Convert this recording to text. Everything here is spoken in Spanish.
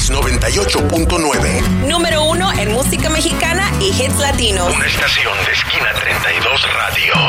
Kicks 98.9. Número 1 en música mexicana y hits latinos. Una estación de Esquina 32 Radio.